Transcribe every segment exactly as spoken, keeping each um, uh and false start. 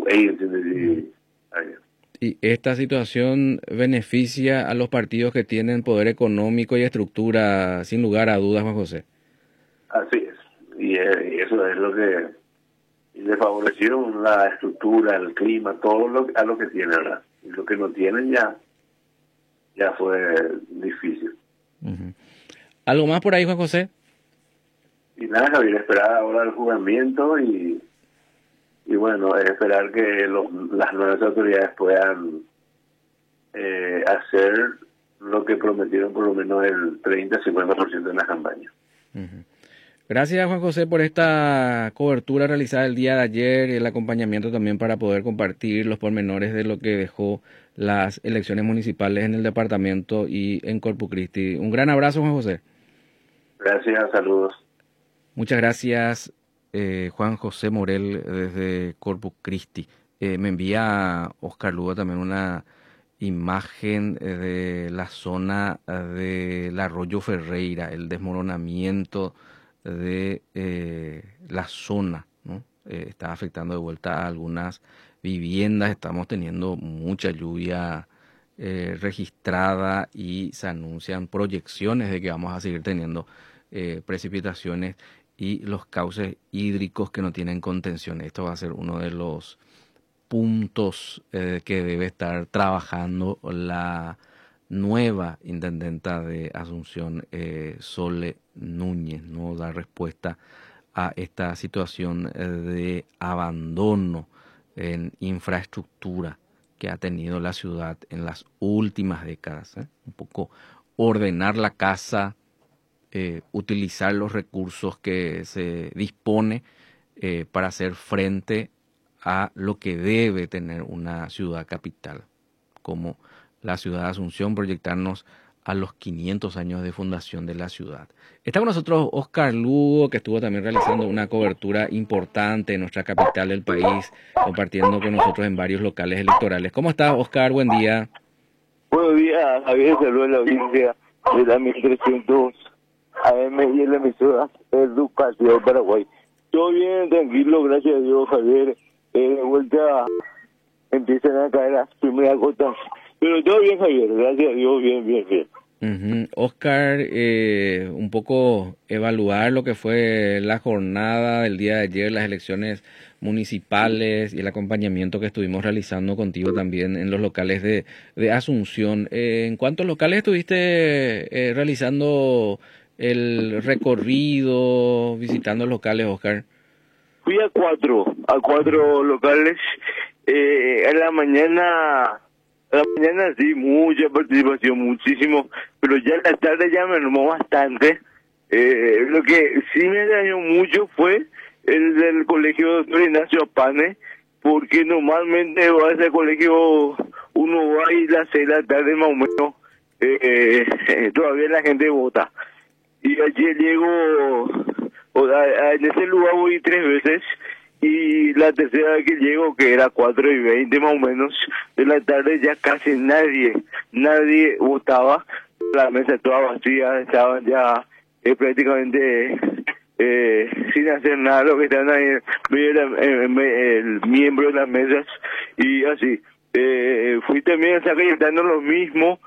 ellos. ¿Y esta situación beneficia a los partidos que tienen poder económico y estructura, sin lugar a dudas, Juan José? Así es. Y, eh, y eso es lo que le favoreció la estructura, el clima, todo lo, a lo que tienen, ¿verdad? Y lo que no tienen ya, ya fue difícil. Uh-huh. ¿Algo más por ahí, Juan José? Y nada, Javier, esperar ahora el juzgamiento y, y bueno, es esperar que los, las nuevas autoridades puedan eh, hacer lo que prometieron por lo menos el treinta a cincuenta por ciento de la campaña. Uh-huh. Gracias, Juan José, por esta cobertura realizada el día de ayer y el acompañamiento también para poder compartir los pormenores de lo que dejó las elecciones municipales en el departamento y en Corpus Christi. Un gran abrazo, Juan José. Gracias, saludos. Muchas gracias, eh, Juan José Morel, desde Corpus Christi. Eh, me envía Oscar Lugo también una imagen de la zona del Arroyo Ferreira, el desmoronamiento de eh, la zona, ¿no? Eh, está afectando de vuelta a algunas viviendas. Estamos teniendo mucha lluvia eh, registrada y se anuncian proyecciones de que vamos a seguir teniendo eh, precipitaciones y los cauces hídricos que no tienen contención. Esto va a ser uno de los puntos eh, que debe estar trabajando la nueva intendenta de Asunción, eh, Sole Núñez, ¿no? Dar respuesta a esta situación eh, de abandono en infraestructura que ha tenido la ciudad en las últimas décadas, ¿eh? Un poco ordenar la casa, eh, utilizar los recursos que se dispone eh, para hacer frente a lo que debe tener una ciudad capital, como la ciudad de Asunción, proyectarnos a los quinientos años de fundación de la ciudad. Está con nosotros Oscar Lugo, que estuvo también realizando una cobertura importante en nuestra capital del país, compartiendo con nosotros en varios locales electorales. ¿Cómo estás, Oscar? Buen día. Buenos días, Javier. Saludos a la audiencia de la mil trescientos A M y en la emisora Educación Paraguay. Todo bien, tranquilo, gracias a Dios, Javier. Eh, de vuelta empiezan a caer las primeras gotas. Pero todo bien, Javier, gracias a Dios, bien, bien, bien. Uh-huh. Oscar, eh, un poco evaluar lo que fue la jornada del día de ayer, las elecciones municipales y el acompañamiento que estuvimos realizando contigo también en los locales de, de Asunción. Eh, ¿En cuántos locales estuviste eh, realizando el recorrido, visitando locales, Oscar? Fui a cuatro, a cuatro locales. Eh, en la mañana, a la mañana sí, mucha participación, muchísimo, pero ya en la tarde ya me armó bastante. Eh, lo que sí me dañó mucho fue el del colegio Doctor Ignacio Apane, porque normalmente va a ese colegio, uno va y las seis de la tarde más o menos, eh, eh, todavía la gente vota. Y ayer llego, o sea, en ese lugar voy tres veces, y la tercera vez que llego, que era cuatro y veinte más o menos de la tarde, ya casi nadie, nadie votaba, la mesa toda vacía, estaban ya eh, prácticamente eh, sin hacer nada, lo que estaban ahí, el, el, el miembro de las mesas, y así. Eh, fui también a San Cayetano lo mismo,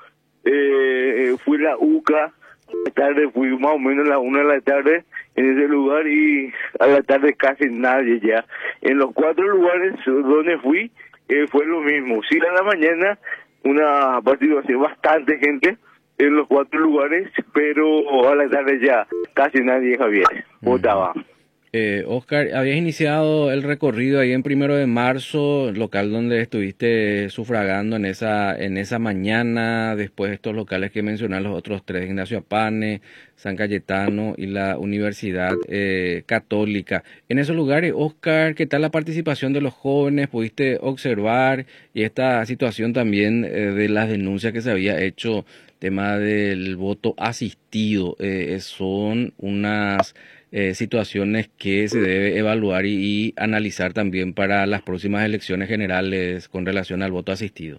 eh, fui a la U C A, la tarde fui más o menos a las una de la tarde en ese lugar, y a la tarde casi nadie ya. En los cuatro lugares donde fui eh, fue lo mismo. Sí, a la mañana una participación bastante gente en los cuatro lugares, pero a la tarde ya casi nadie, Javier, votaba. Uh-huh. Eh, Oscar, habías iniciado el recorrido ahí en Primero de Marzo, local donde estuviste sufragando en esa en esa mañana, después estos locales que mencionaron, los otros tres, Ignacio Apane, San Cayetano y la Universidad eh, Católica. En esos lugares, Oscar, ¿qué tal la participación de los jóvenes? ¿Pudiste observar? Y esta situación también eh, de las denuncias que se había hecho, tema del voto asistido, eh, son unas Eh, situaciones que se debe evaluar y, y analizar también para las próximas elecciones generales con relación al voto asistido.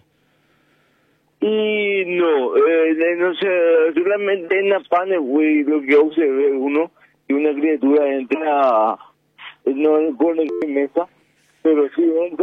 Y no, eh, no sé, solamente en la pane, güey, lo que observé uno, que una criatura entra, no recuerdo en qué mesa, pero sí entra